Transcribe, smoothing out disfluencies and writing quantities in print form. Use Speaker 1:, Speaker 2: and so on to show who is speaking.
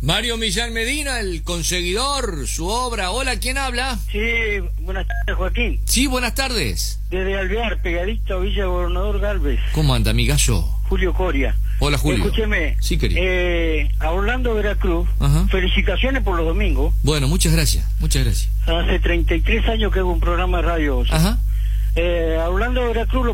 Speaker 1: Mario Millán Medina, el conseguidor, su obra. Hola, ¿quién habla?
Speaker 2: Sí, buenas tardes, Joaquín.
Speaker 1: Sí, buenas tardes.
Speaker 2: Desde Alvear, pegadito a Villa Gobernador Galvez.
Speaker 1: ¿Cómo anda, amigazo?
Speaker 2: Julio Coria.
Speaker 1: Hola, Julio.
Speaker 2: Escúcheme.
Speaker 1: Sí, querido.
Speaker 2: A Orlando Veracruz,
Speaker 1: Ajá.
Speaker 2: felicitaciones por los domingos.
Speaker 1: Bueno, muchas gracias, muchas gracias.
Speaker 2: Hace 33 años que hago un programa de radio.
Speaker 1: Ajá.
Speaker 2: A Orlando Veracruz lo